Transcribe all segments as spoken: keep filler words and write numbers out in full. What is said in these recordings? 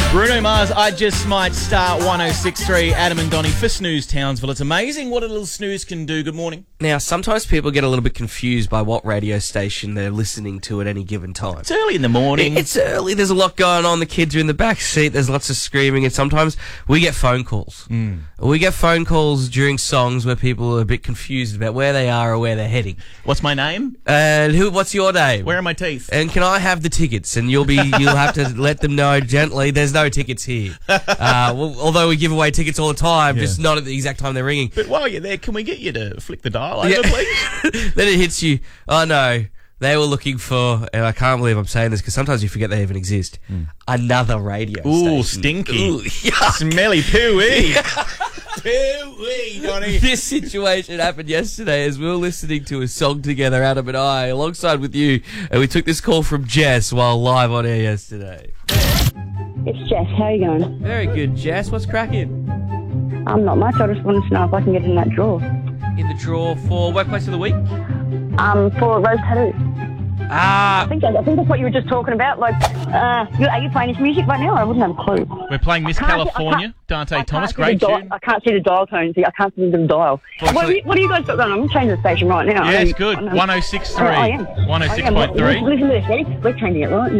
Bruno Mars, I Just Might, Star one oh six point three, Adam and Donnie for Snooze Townsville. It's amazing what a little snooze can do. Good morning. Now, sometimes people get a little bit confused by what radio station they're listening to at any given time. It's early in the morning. It's early. There's a lot going on. The kids are in the back seat. There's lots of screaming. And sometimes we get phone calls. Mm. We get phone calls during songs where people are a bit confused about where they are or where they're heading. What's my name? And who? What's your name? Where are my teeth? And can I have the tickets? And you'll be you'll have to let them know gently. There's no tickets here. Uh, well, although we give away tickets all the time, Yeah. just not at the exact time they're ringing. But while you're there, can we get you to flick the dial over, Yeah. please? Then it hits you. Oh no, they were looking for, and I can't believe I'm saying this because sometimes you forget they even exist. Mm. Another radio Ooh, station. stinky. Ooh, yuck. Smelly poo-wee. Poo-wee, Donnie. This situation happened yesterday as we were listening to a song together, Adam and I, alongside with you, and we took this call from Jess while live on air yesterday. It's Jess. How are you going? Very good, Jess. What's cracking? Um, not much. I just wanted to know if I can get in that draw. In the draw for Workplace of the Week? Um, for Rose Tattoo. Ah, I think I think that's what you were just talking about. Like, uh, you, are you playing this music right now? I wouldn't have a clue. We're playing Miss I can't see- I California, can't- Dante I Thomas. can't see Great the dial- tune. I can't see the dial tone. See, I can't see the dial. What, are you- what do you guys got going on? I'm changing the station right now. Yeah, I it's know- good. I know. one oh six Oh, I point three. am. one oh I six am. point three. Listen to this, ready? We're changing it, right?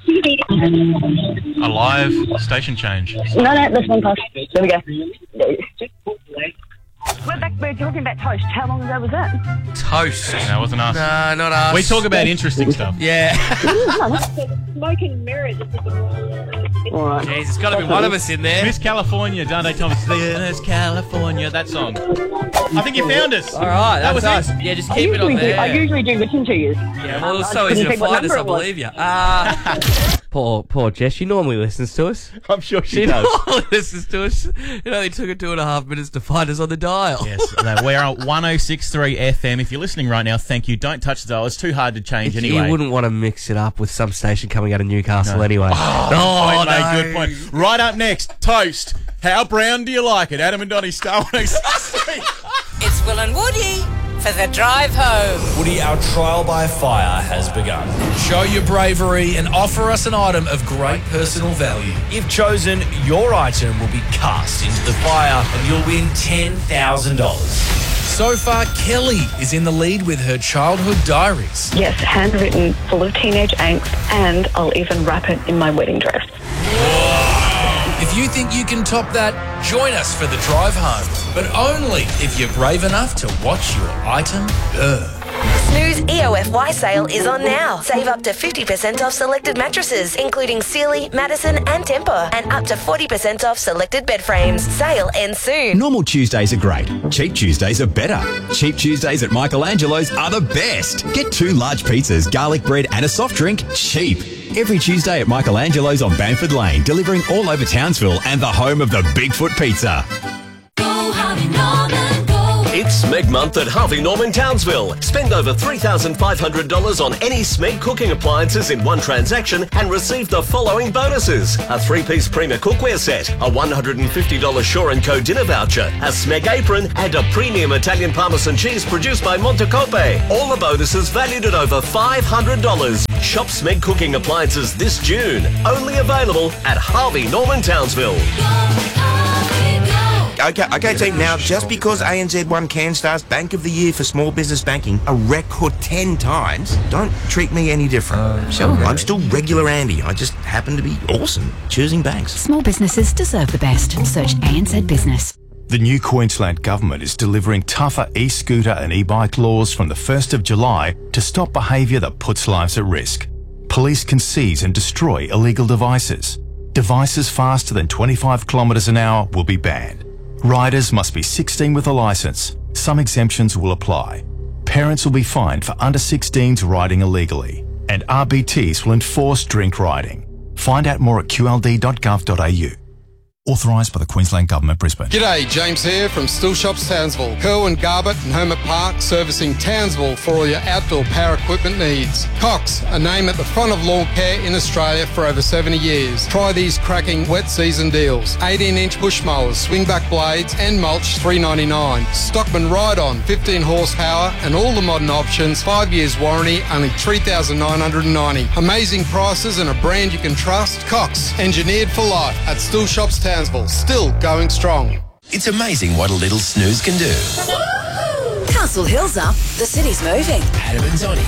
A live station change. No, no, this one past. There we go. We're back. We're talking about toast. How long ago was that? toast. No, it wasn't us. No, not us. We talk about interesting stuff. Yeah. Smoke and mirrors. All right. Jeez, it's got to be one of us in there. Miss California, Dante Thomas. Miss California, that song. I think you found us. All right, that, That was, was us. it. Yeah, just I keep it on usually, do, there. I usually do listen to you. Yeah, well, it's I so couldn't easy to think what find us, I number it was. believe you. Uh, poor, poor Jess, she normally listens to us. I'm sure she, She does. normally listens to us. It only took her two and a half minutes to find us on the dial. Yes, no, we're on one oh six point three F M. If you're listening right now, thank you. Don't touch the dial. It's too hard to change anyway. You wouldn't want to mix it up with some station coming out of Newcastle No. anyway. Oh, Oh, point, mate, no. good point. Right up next, toast. How brown do you like it? Adam and Donnie, Star one oh six point three. It's Will and Woody for the drive home. Woody, our trial by fire has begun. Show your bravery and offer us an item of great personal value. If chosen, your item will be cast into the fire and you'll win ten thousand dollars. So far, Kelly is in the lead with her childhood diaries. Yes, handwritten, full of teenage angst, and I'll even wrap it in my wedding dress. If you think you can top that, join us for the drive home. But only if you're brave enough to watch your item burn. Snooze E O F Y sale is on now. Save up to fifty percent off selected mattresses, including Sealy, Madison and Tempur, and up to forty percent off selected bed frames. Sale ends soon. Normal Tuesdays are great. Cheap Tuesdays are better. Cheap Tuesdays at Michelangelo's are the best. Get two large pizzas, garlic bread and a soft drink cheap. Every Tuesday at Michelangelo's on Bamford Lane, delivering all over Townsville and the home of the Bigfoot Pizza. It's Smeg Month at Harvey Norman Townsville. Spend over three thousand five hundred dollars on any Smeg cooking appliances in one transaction and receive the following bonuses. A three-piece Prima cookware set, a one hundred fifty dollars Shore and Co dinner voucher, a Smeg apron, and a premium Italian Parmesan cheese produced by Montecope. All the bonuses valued at over five hundred dollars. Shop Smeg cooking appliances this June. Only available at Harvey Norman Townsville. Okay, okay, team. Now, just because A N Z won CanStar's Bank of the Year for Small Business Banking a record ten times, don't treat me any different. Uh, Sure. okay. I'm still regular Andy. I just happen to be awesome choosing banks. Small businesses deserve the best. Search A N Z Business. The new Queensland Government is delivering tougher e-scooter and e-bike laws from the first of July to stop behaviour that puts lives at risk. Police can seize and destroy illegal devices. Devices faster than twenty-five kilometres an hour will be banned. Riders must be sixteen with a licence. Some exemptions will apply. Parents will be fined for under sixteens riding illegally. And R B Ts will enforce drink riding. Find out more at q l d dot gov dot a u. Authorised by the Queensland Government, Brisbane. G'day, James here from Still Shops Townsville. Kerwin Garbutt and Homer Park, servicing Townsville for all your outdoor power equipment needs. Cox, a name at the front of lawn care in Australia for over seventy years. Try these cracking wet season deals. eighteen inch push mowers, swingback blades and mulch three ninety-nine. Stockman Ride-On, fifteen horsepower and all the modern options, five years warranty, only three thousand nine hundred ninety. Amazing prices and a brand you can trust. Cox, engineered for life at Still Shops Townsville. Still going strong. It's amazing what a little snooze can do. Castle Hill's up, the city's moving. Adam and Donny.